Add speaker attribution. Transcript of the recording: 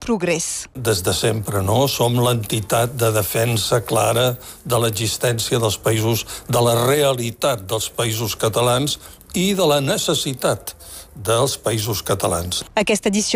Speaker 1: progrés.
Speaker 2: Des de sempre, no? Som l'entitat de defensa clara de l'existència dels països, de la realitat dels països catalans i de la necessitat dels països catalans.
Speaker 1: Aquesta edició